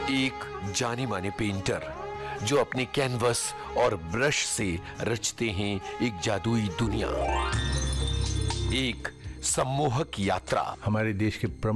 एक जाने माने पेंटर जो अपने कैनवस और ब्रश से रचते हैं एक जादुई दुनिया, एक सम्मोहक यात्रा। हमारे देश के